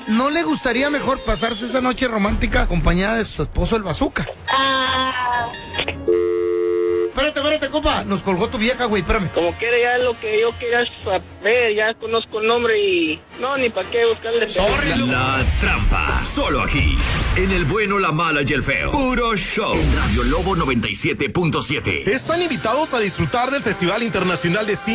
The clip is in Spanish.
¿no le gustaría mejor pasarse esa noche romántica acompañada de su esposo el bazooka? Espérate, compa. Nos colgó tu vieja, güey, espérame. Como que era ya lo que yo quería saber, ya conozco el nombre y... No, ni para qué buscarle... La Trampa, solo aquí, en El Bueno, la Mala y el Feo. Puro show. En Radio Lobo 97.7. Están invitados a disfrutar del Festival Internacional de Cine